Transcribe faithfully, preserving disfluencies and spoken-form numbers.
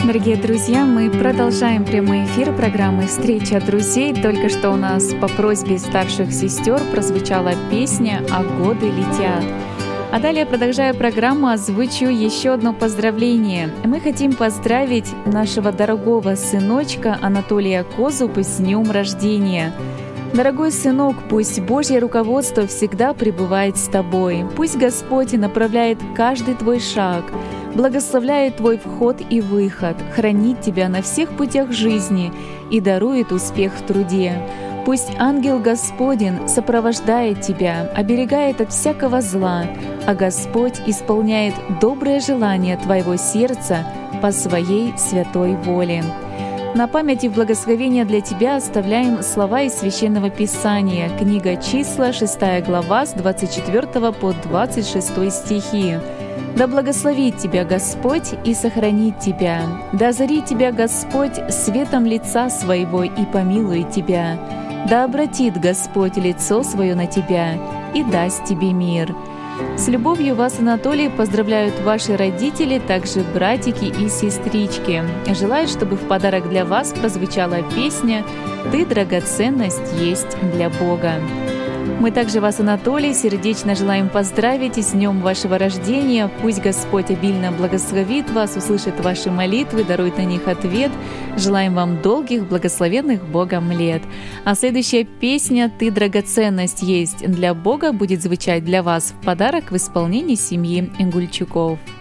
Дорогие друзья, мы продолжаем прямой эфир программы «Встреча друзей». Только что у нас по просьбе старших сестер прозвучала песня «А годы летят». А далее, продолжая программу, озвучу еще одно поздравление. Мы хотим поздравить нашего дорогого сыночка Анатолия Козубы с днем рождения. Дорогой сынок, пусть Божье руководство всегда пребывает с тобой. Пусть Господь направляет каждый твой шаг, благословляет твой вход и выход, хранит тебя на всех путях жизни и дарует успех в труде. Пусть ангел Господень сопровождает тебя, оберегает от всякого зла, а Господь исполняет доброе желание твоего сердца по своей святой воле. На память и в благословение для тебя оставляем слова из Священного Писания, книга Числа, шестая глава, с двадцать четвёртого по двадцать шестой стихи. «Да благословит тебя Господь и сохранит тебя, да озарит тебя Господь светом лица своего и помилует тебя, да обратит Господь лицо свое на тебя и даст тебе мир». С любовью вас, Анатолий, поздравляют ваши родители, также братики и сестрички. Желаю, чтобы в подарок для вас прозвучала песня «Ты драгоценность есть для Бога». Мы также вас, Анатолий, сердечно желаем поздравить с днем вашего рождения. Пусть Господь обильно благословит вас, услышит ваши молитвы, дарует на них ответ. Желаем вам долгих, благословенных Богом лет. А следующая песня «Ты драгоценность есть для Бога» будет звучать для вас в подарок в исполнении семьи Гульчуков.